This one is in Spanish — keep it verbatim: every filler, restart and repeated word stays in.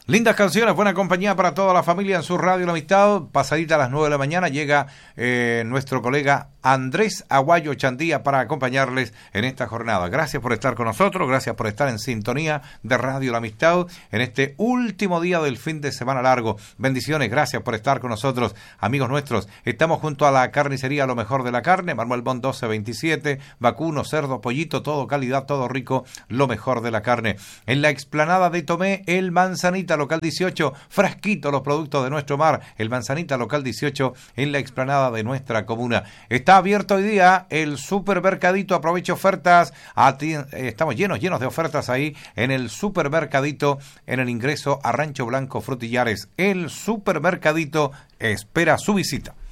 Lindas canciones, buena compañía para toda la familia en su radio La Amistad. Pasadita a las nueve de la mañana llega eh, nuestro colega Andrés Aguayo Chandía para acompañarles en esta jornada. Gracias por estar con nosotros, gracias por estar en sintonía de Radio La Amistad en este último día del fin de semana largo. Bendiciones, gracias por estar con nosotros, amigos nuestros. Estamos junto a la carnicería Lo Mejor de la Carne, Manuel Bon doce veintisiete, vacuno, cerdo, pollito, todo calidad, todo rico, lo mejor de la carne. En la explanada de Tomé, el Manzanita Local dieciocho, frasquito los productos de nuestro mar, el Manzanita Local dieciocho en la explanada de nuestra comuna. Está abierto hoy día el supermercadito, aproveche ofertas, estamos llenos, llenos de ofertas ahí en el supermercadito, en el ingreso a Rancho Blanco Frutillares. El supermercadito espera su visita.